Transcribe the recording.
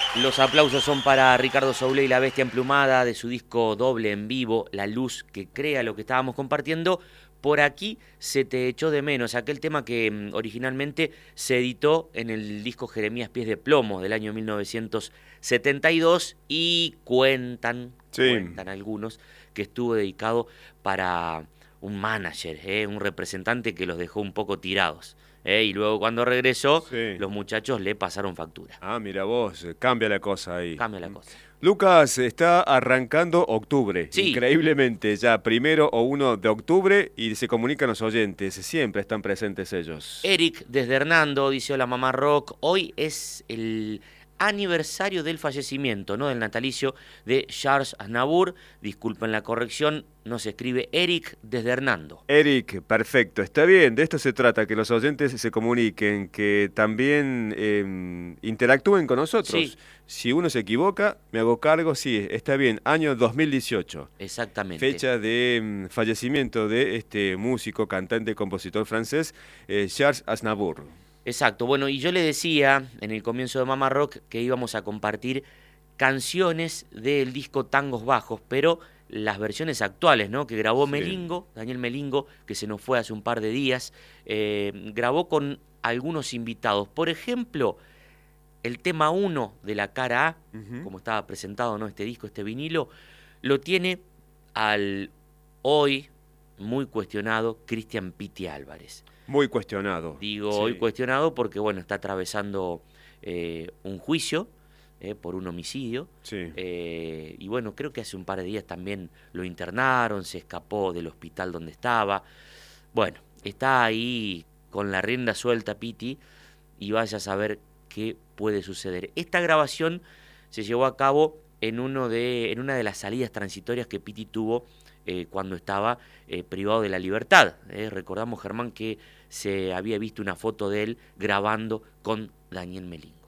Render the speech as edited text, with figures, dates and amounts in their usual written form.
Los aplausos son para Ricardo Soule y la Bestia Emplumada de su disco doble en vivo, La Luz que crea, lo que estábamos compartiendo. Por aquí se te echó de menos, aquel tema que originalmente se editó en el disco Jeremías Pies de Plomo del año 1972 y cuentan Sí. algunos que estuvo dedicado para un manager, un representante que los dejó un poco tirados. Y luego cuando regresó, Sí. los muchachos le pasaron factura. Ah, mira vos, cambia la cosa ahí. Cambia la cosa. Lucas, está arrancando octubre, Sí, increíblemente, ya 1 o 1 de octubre y se comunican los oyentes, siempre están presentes ellos. Eric desde Hernando dice: hola mamá rock, hoy es el aniversario del fallecimiento, no del natalicio de Charles Aznavour. Disculpen la corrección, no se escribe Eric desde Hernando. Eric, perfecto, está bien, de esto se trata, que los oyentes se comuniquen, que también interactúen con Sí, nosotros. Si uno se equivoca, me hago cargo, sí, está bien, año 2018. exactamente. Fecha de fallecimiento de este músico, cantante, compositor francés, Charles Aznavour. Exacto, bueno, y yo le decía en el comienzo de Mamá Rock que íbamos a compartir canciones del disco Tangos Bajos, pero las versiones actuales, ¿no? Que grabó Sí. Melingo, Daniel Melingo, que se nos fue hace un par de días, grabó con algunos invitados. Por ejemplo, el tema uno de la cara A, Ujú. como estaba presentado, ¿no? Este disco, este vinilo, lo tiene al hoy muy cuestionado Cristian Piti Álvarez. Muy cuestionado, Digo hoy sí, cuestionado porque, bueno, está atravesando un juicio por un homicidio. sí. Y bueno, creo que hace un par de días también lo internaron, se escapó del hospital donde estaba. Bueno, está ahí con la rienda suelta Piti y vaya a saber qué puede suceder. Esta grabación se llevó a cabo en en una de las salidas transitorias que Piti tuvo cuando estaba privado de la libertad. Recordamos, Germán, que se había visto una foto de él grabando con Daniel Melín.